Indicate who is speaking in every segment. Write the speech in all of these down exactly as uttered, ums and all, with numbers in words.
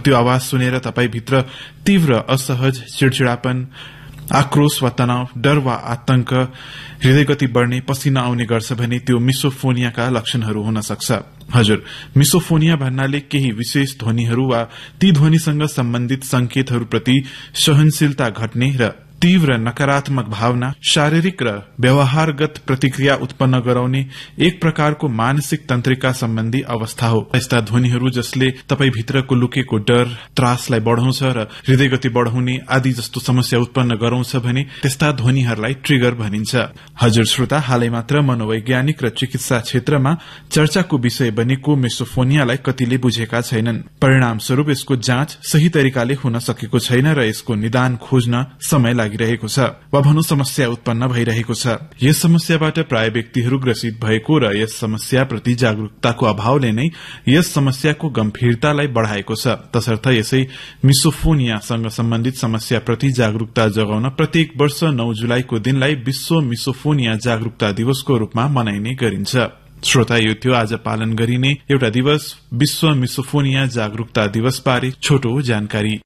Speaker 1: त्यो आवाज सुनेर तपाईभित्र तीव्र असहज, चिड़चिड़ापन, आक्रोश वा तनाव, डर वा आतंक, हृदयगति बढ़ने, पसिना आउने गर्छ भने त्यो मिसोफोनियाका लक्षणहरू हुन सक्छ। हजुर, मिसोफोनिया भन्नाले केही विशेष ध्वनिहरू वा ती ध्वनिसँग सम्बन्धित संकेतहरूप्रति सहनशीलता घट्ने र तीव्र नकारात्मक भावना, शारीरिक र व्यवहारगत प्रतिक्रिया उत्पन्न गराउने एक प्रकारको मानसिक तन्त्रिका सम्बन्धी अवस्था हो। यस्ता ध्वनिहरू जसले तपाईभित्रको लुकेको डर, त्रासलाई बढ़ाउँछ र हृदयगति बढ़ाउने आदि जस्तो समस्या उत्पन्न गराउँछ भने त्यस्ता ध्वनिहरूलाई ट्रिगर भनिन्छ। हजुर श्रोता, हालै मात्र मनोवैज्ञानिक र चिकित्सा क्षेत्रमा चर्चाको विषय बनेको मिसोफोनियालाई कतिले बुझेका छैनन्। परिणामस्वरूप यसको जाँच सही तरिकाले हुन सकेको छैन र यसको निदान खोज्न समय लागिरहेको छ वा भनौं समस्या उत्पन्न भइरहेको छ। यस समस्याबाट प्राय व्यक्तिहरू ग्रसित भएको र यस समस्याप्रति जागरूकताको अभावले नै यस समस्याको गम्भीरतालाई बढ़ाएको छ। तसर्थ यसै मिसोफोनियासँग सम्बन्धित समस्याप्रति जागरूकता जगाउन प्रत्येक वर्ष नौ जुलाईको दिनलाई विश्व मिसोफोनिया जागरूकता दिवसको रूपमा मनाइने गरिन्छ। श्रोता, यो थियो आज पालन गरिने एउटा दिवस विश्व मिसोफोनिया जागरूकता दिवस बारे छोटो जानकारी।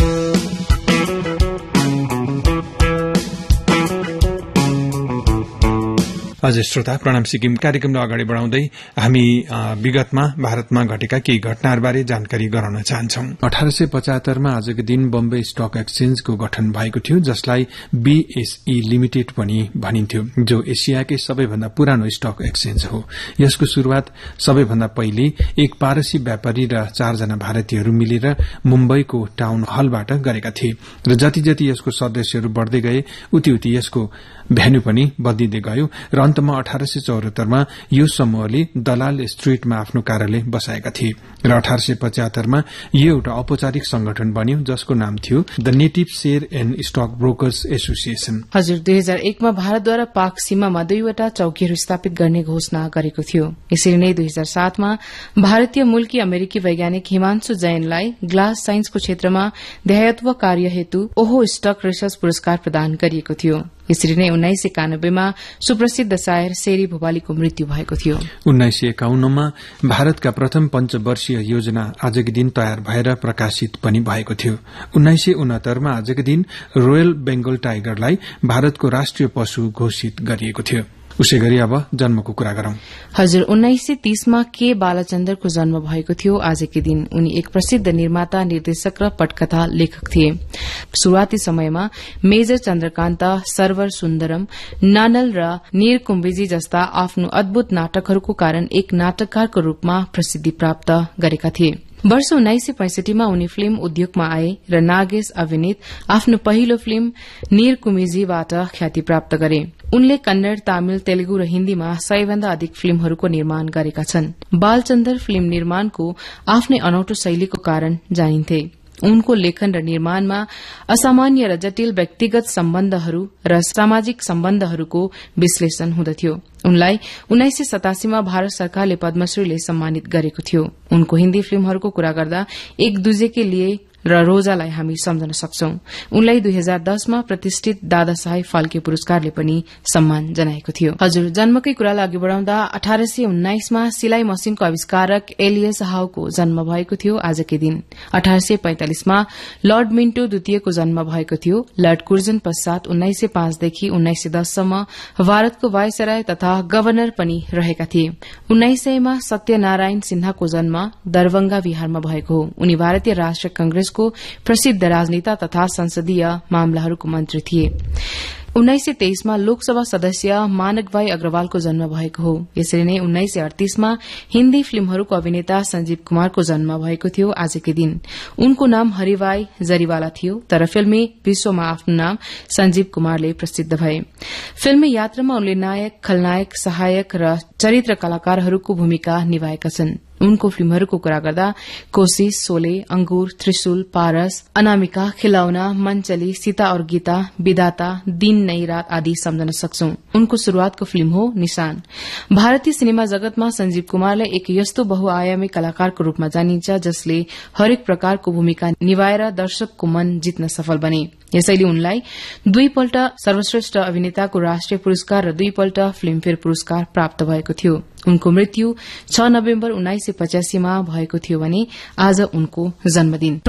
Speaker 2: हजुर श्रोता, प्रणाम सिक्किम कार्यक्रमलाई अगाडि बढ़ाउँदै हामी विगतमा भारतमा घटेका केही घटनाहरूबारे जानकारी गराउन चाहन्छौं। अठारह सय पचहत्तरमा आजको दिन बम्बे स्टक एक्सचेन्जको गठन भएको थियो, जसलाई बीएसई लिमिटेड पनि भनिन्थ्यो, जो एसियाकै सबैभन्दा पुरानो स्टक एक्सचेन्ज हो। यसको शुरूआत सबैभन्दा पहिले एक पारसी व्यापारी र चारजना भारतीयहरू मिलेर मुम्बईको टाउन हलबाट गरेका थिए र जति जति यसको सदस्यहरू बढ़दै गए उति उति यसको भेन्यू पनि बदलिँदै गयो र अन्तमा अठारह सय चौहत्तरमा यो समूहले दलाल स्ट्रीटमा आफ्नो कार्यालय बसाएका थिए र अठारह सय पचहत्तरमा यो एउटा औपचारिक संगठन बन्यो जसको नाम थियो the native share and stock brokers association.
Speaker 3: हजुर, दुई हजार एकमा भारतद्वारा पाक सीमामा दुईवटा चौकीहरू स्थापित गर्ने घोषणा गरेको थियो। यसरी नै दुई हजार सातमा भारतीय मूलकी अमेरिकी वैज्ञानिक हिमांशु जैनलाई ग्लास साइन्सको क्षेत्रमा देहायत्व कार्य हेतु ओहो स्टक रिसर्च पुरस्कार प्रदान गरिएको थियो। यसरी नै उन्नाइस सय एकानब्बेमा सुप्रसिद्ध शायर शेरी भोपालीको मृत्यु भएको थियो।
Speaker 2: उन्नाइस सय एकाउन्नमा भारतका प्रथम पञ्चवर्षीय योजना आजको दिन तयार भएर प्रकाशित पनि भएको थियो। उन्नाइस सय उनहत्तरमा आजको दिन रोयल बेंगल टाइगरलाई भारतको राष्ट्रिय पशु घोषित गरिएको थियो। उसै गरी अब जन्मको कुरा गरौं।
Speaker 3: हजुर, उन्नाइस सय तीसमा के बालचन्दरको जन्म भएको थियो। आजकै दिन उनी एक प्रसिद्ध निर्माता, निर्देशक र पटकथा लेखक थिए। शुरूआती समयमा मेजर चन्द्रकान्त, सर्वर सुन्दरम, नानल र नीर कुम्बेजी जस्ता आफ्नो अद्भुत नाटकहरूको कारण एक नाटककारको रूपमा प्रसिद्धि प्राप्त गरेका थिए। वर्ष उन्नाइस सय पैंसठीमा उनी फिल्म उद्योगमा आए र नागेश अभिनीत आफ्नो पहिलो फिल्म नीर कुम्बेजीबाट ख्याति प्राप्त गरे। उनले कन्नड़, तामिल, तेलुगु र हिन्दीमा सयभन्दा अधिक फिल्महरूको निर्माण गरेका छन्। बालचन्दर फिल्म निर्माणको आफ्नै अनौठो शैलीको कारण जानिन्थे। उनको लेखन र निर्माणमा असामान्य र जटिल व्यक्तिगत सम्बन्धहरू र सामाजिक सम्बन्धहरूको विश्लेषण हुँदथ्यो। उनलाई उन्नाइस सय सतासीमा भारत सरकारले पद्मश्रीले सम्मानित गरेको थियो। उनको हिन्दी फिल्महरूको कुरा गर्दा एक दूजे के लिए र रोजालाई हामी सम्झन सक्छौं। उनलाई दुई हजार दसमा प्रतिष्ठित दादा साहेब फाल्के पुरस्कारले पनि सम्मान जनाएको थियो। हजुर, जन्मकै कुरालाई अघि बढ़ाउँदा अठारह सय उन्नाइसमा सिलाई मशिनको आविष्कारक एलियस हाउको जन्म भएको थियो। आजकै दिन अठारह सय पैंतालिसमा लर्ड मिन्टो द्वितीयको जन्म भएको थियो। लर्ड कुर्जन पश्चात उन्नाइस सय पाँचदेखि उन्नाइस सय दससम्म भारतको वायसराय तथा गवर्नर पनि रहेका थिए। उन्नाइस सयमा सत्यनारायण सिन्हाको जन्म दरभंगा बिहारमा भएको हो। उनी भारतीय राष्ट्रिय कांग्रेस को प्रसिद्ध राजनेता तथा संसदीय मामलाहरूको मन्त्री थिए। उन्नाइस सय तेइसमा लोकसभा सदस्य मानक भाई अग्रवालको जन्म भएको हो। यसरी नै उन्नाइस सय अडतीसमा हिन्दी फिल्महरूको अभिनेता संजीव कुमारको जन्म भएको थियो। आजकै दिन उनको नाम हरिभाई जरीवाला थियो, तर फिल्मी विश्वमा आफ्नो नाम संजीव कुमारले प्रसिद्ध भए। फिल्मी यात्रामा उनले नायक, खलनायक, सहायक र चरित्र कलाकारहरूको भूमिका निभाएका छन्। उनको फिल्महरूको कुरा गर्दा कोशिश, शोले, अंगूर, त्रिशूल, पारस, अनामिका, खिलौना, मनचली, सीता और गीता, विदाता, दिन नई रात आदि सम्झन सक्छौं। उनको शुरूआतको फिल्म हो निशान। भारतीय सिनेमा जगतमा संजीव कुमारलाई एक यस्तो बहुआयामी कलाकारको रूपमा जानिन्छ जसले हरेक प्रकारको भूमिका निभाएर दर्शकको मन जित्न सफल बने। यसैले उनलाई दुईपल्ट सर्वश्रेष्ठ अभिनेताको राष्ट्रिय पुरस्कार र दुईपल्ट फिल्मफेयर पुरस्कार प्राप्त भएको थियो। उनको मृत्यु छ नोभेम्बर उन्नाइस सय पचासीमा भएको थियो भने आज उनको जन्मदिन।